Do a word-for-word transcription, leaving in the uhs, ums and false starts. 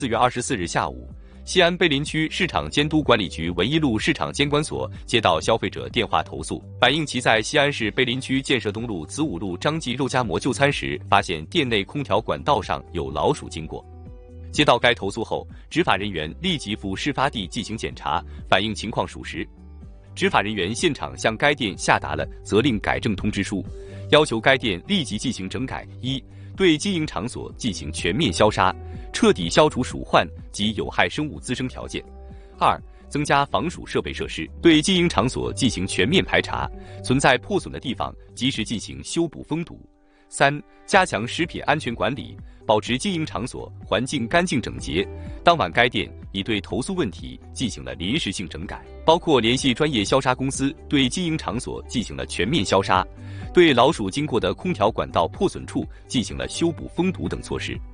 四月二十四日下午，西安碑林区市场监督管理局文一路市场监管所接到消费者电话投诉，反映其在西安市碑林区建设东路子午路张记肉夹馍就餐时，发现店内空调管道上有老鼠经过。接到该投诉后，执法人员立即赴事发地进行检查，反映情况属实。执法人员现场向该店下达了责令改正通知书，要求该店立即进行整改：一、对经营场所进行全面消杀，彻底消除鼠患及有害生物滋生条件；二、增加防鼠设备设施，对经营场所进行全面排查，存在破损的地方及时进行修补封堵；三、加强食品安全管理，保持经营场所环境干净整洁。当晚该店已对投诉问题进行了临时性整改，包括联系专业消杀公司对经营场所进行了全面消杀，对老鼠经过的空调管道破损处进行了修补封堵等措施。